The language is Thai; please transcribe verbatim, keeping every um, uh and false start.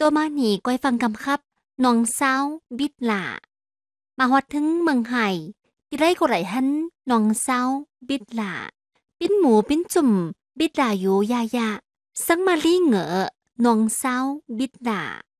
ตัวมาหนีก้อยฟังกำครับน้องสาวบิดหล่ามาฮอดถึงเมืองไห่ที่ไรก็ไรหันน้องสาวบิดหล่าปิ้นหมูปิ้นจุ่มบิดหล่าอยู่ยายาสังมาลี่เหงอน้องสาวบิดหล่า